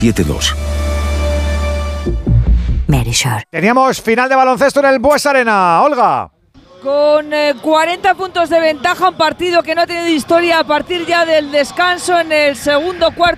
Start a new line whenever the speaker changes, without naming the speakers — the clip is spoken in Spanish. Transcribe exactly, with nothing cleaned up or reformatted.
siete dos.
Merisure.
Teníamos final de baloncesto en el Bues Arena. Olga.
Con eh, cuarenta puntos de ventaja, un partido que no ha tenido historia a partir ya del descanso en el segundo cuarto.